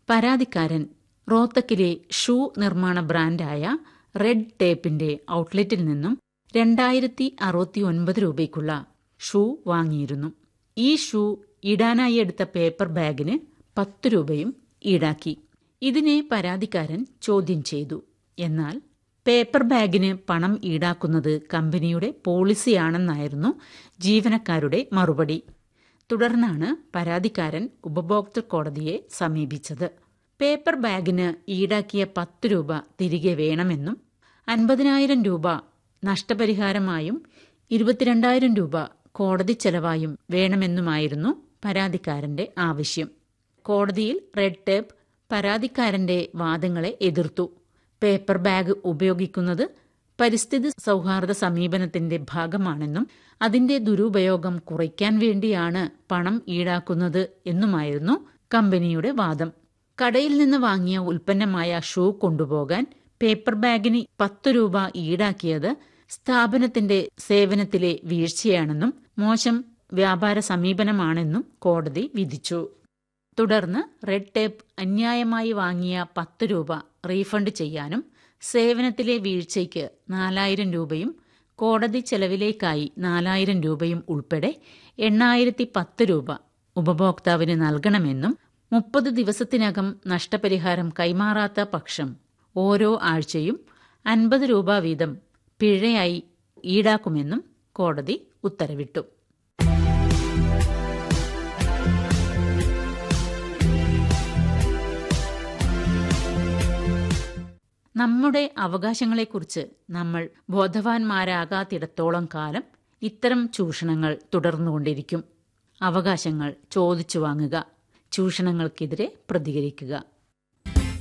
പരാതിക്കാരൻ റോത്തക്കിലെ ഷൂ നിർമ്മാണ ബ്രാൻഡായ റെഡ് ടേപ്പിന്റെ ഔട്ട്ലെറ്റിൽ നിന്നും 2069 രൂപയ്ക്കുള്ള ഷൂ വാങ്ങിയിരുന്നു. ഈ ഷൂ ഇടാനായി എടുത്ത പേപ്പർ ബാഗിന് 10 രൂപയും ഈടാക്കി. ഇതിനെ പരാതിക്കാരൻ ചോദ്യം ചെയ്തു. എന്നാൽ പേപ്പർ ബാഗിന് പണം ഈടാക്കുന്നത് കമ്പനിയുടെ പോളിസിയാണെന്നായിരുന്നു ജീവനക്കാരുടെ മറുപടി. തുടർന്നാണ് പരാതിക്കാരൻ ഉപഭോക്തൃ കോടതിയെ സമീപിച്ചത്. പേപ്പർ ബാഗിന് ഈടാക്കിയ 10 രൂപ തിരികെ വേണമെന്നും 50,000 രൂപ നഷ്ടപരിഹാരമായും 22,000 രൂപ കോടതി ചെലവായും വേണമെന്നുമായിരുന്നു പരാതിക്കാരന്റെ ആവശ്യം. കോടതിയിൽ റെഡ് ടേപ്പ് പരാതിക്കാരന്റെ വാദങ്ങളെ എതിർത്തു. പേപ്പർ ബാഗ് ഉപയോഗിക്കുന്നത് പരിസ്ഥിതി സൗഹാർദ്ദ സമീപനത്തിന്റെ ഭാഗമാണെന്നും അതിന്റെ ദുരുപയോഗം കുറയ്ക്കാൻ വേണ്ടിയാണ് പണം ഈടാക്കുന്നത് എന്നുമായിരുന്നു കമ്പനിയുടെ വാദം. കടയിൽ നിന്ന് വാങ്ങിയ ഉൽപ്പന്നമായ ഷൂ കൊണ്ടുപോകാൻ പേപ്പർ ബാഗിന് 10 രൂപ ഈടാക്കിയത് സ്ഥാപനത്തിന്റെ സേവനത്തിലെ വീഴ്ചയാണെന്നും മോശം വ്യാപാര സമീപനമാണെന്നും കോടതി വിധിച്ചു. തുടർന്ന് റെഡ് ടേപ്പ് അന്യായമായി വാങ്ങിയ 10 രൂപ റീഫണ്ട് ചെയ്യാനും സേവനത്തിലെ വീഴ്ചയ്ക്ക് 4,000 രൂപയും കോടതി ചെലവിലേക്കായി 4,000 രൂപയും ഉൾപ്പെടെ 8,010 രൂപ ഉപഭോക്താവിന് നൽകണമെന്നും 30 ദിവസത്തിനകം നഷ്ടപരിഹാരം കൈമാറാത്ത പക്ഷം ഓരോ ആഴ്ചയും 50 രൂപ വീതം പിഴയായി ഈടാക്കുമെന്നും കോടതി ഉത്തരവിട്ടു. നമ്മുടെ അവകാശങ്ങളെക്കുറിച്ച് നമ്മൾ ബോധവാന്മാരാകാത്തിടത്തോളം കാലം ഇത്തരം ചൂഷണങ്ങൾ തുടർന്നുകൊണ്ടിരിക്കും. അവകാശങ്ങൾ ചോദിച്ചു വാങ്ങുക, ചൂഷണങ്ങൾക്കെതിരെ പ്രതികരിക്കുക.